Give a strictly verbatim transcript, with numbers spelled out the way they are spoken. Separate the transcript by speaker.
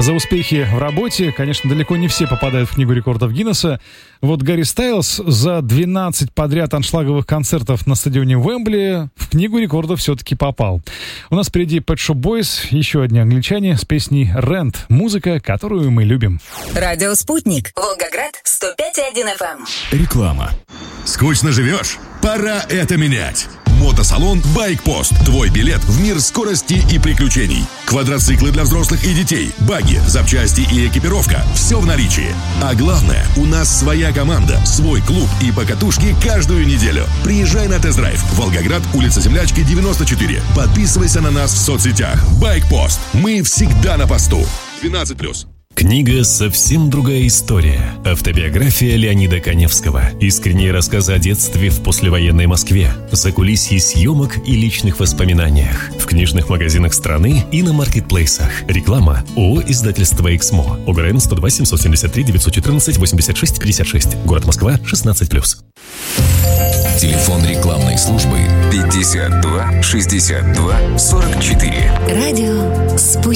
Speaker 1: за успехи в работе. Конечно, далеко не все попадают в книгу рекордов Гиннесса. Вот Гарри Стайлз за двенадцать подряд аншлаговых концертов на стадионе Уэмбли в книгу рекордов все-таки попал. У нас впереди Pet Shop Boys, еще одни англичане с песней «Rent». Музыка, которую мы любим.
Speaker 2: Радио «Спутник». Волгоград, сто пять и один эф эм.
Speaker 3: Реклама. Скучно живешь? Пора это менять. Мотосалон «Байкпост». Твой билет в мир скорости и приключений. Квадроциклы для взрослых и детей, баги, запчасти и экипировка. Все в наличии. А главное, у нас своя команда, свой клуб и покатушки каждую неделю. Приезжай на тест-драйв. Волгоград, улица Землячки, девяносто четыре. Подписывайся на нас в соцсетях. «Байкпост». Мы всегда на посту. двенадцать плюс.
Speaker 4: Книга «Совсем другая история». Автобиография Леонида Каневского. Искренние рассказы о детстве в послевоенной Москве. Закулисье съемок и личных воспоминаниях. В книжных магазинах страны и на маркетплейсах. Реклама. ООО «Издательство Эксмо». ОГРН сто два семьсот семьдесят три девятьсот четырнадцать восемьдесят шесть пятьдесят шесть. Город Москва, шестнадцать плюс.
Speaker 5: Телефон рекламной службы пятьдесят два шестьдесят два сорок четыре.
Speaker 2: Радио «Спутник».